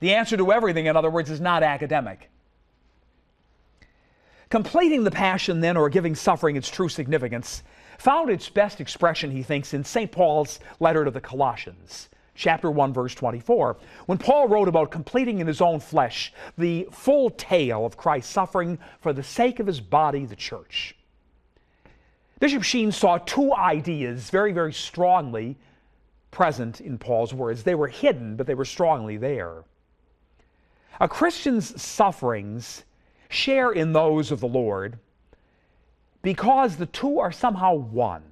The answer to everything, in other words, is not academic. Completing the passion, then, or giving suffering its true significance, found its best expression, he thinks, in St. Paul's letter to the Colossians, chapter 1, verse 24, when Paul wrote about completing in his own flesh the full tale of Christ's suffering for the sake of his body, the church. Bishop Sheen saw two ideas very, very strongly present in Paul's words. They were hidden, but they were strongly there. A Christian's sufferings share in those of the Lord because the two are somehow one.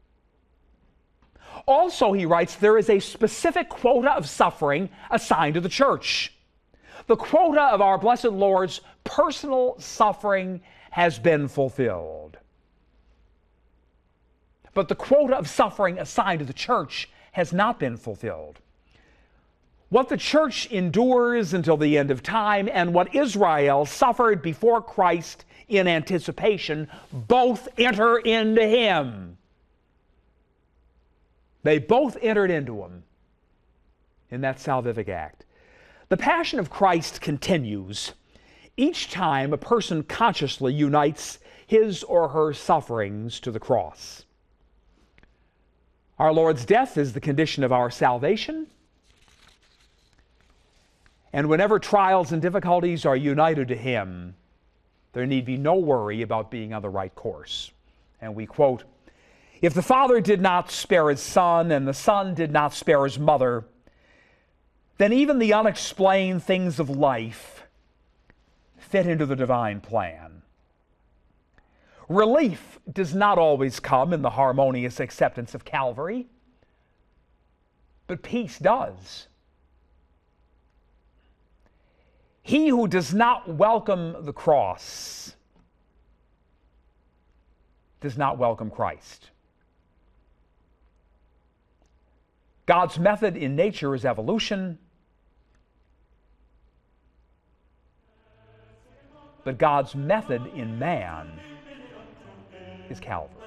Also, he writes, there is a specific quota of suffering assigned to the church. The quota of our blessed Lord's personal suffering has been fulfilled. But the quota of suffering assigned to the church has not been fulfilled. What the church endures until the end of time and what Israel suffered before Christ in anticipation both enter into him. They both entered into him in that salvific act. The passion of Christ continues each time a person consciously unites his or her sufferings to the cross. Our Lord's death is the condition of our salvation. And whenever trials and difficulties are united to him, there need be no worry about being on the right course. And we quote, "If the Father did not spare his Son, and the Son did not spare his mother, then even the unexplained things of life fit into the divine plan." Relief does not always come in the harmonious acceptance of Calvary, but peace does. He who does not welcome the cross does not welcome Christ. God's method in nature is evolution, but God's method in man is Calvary.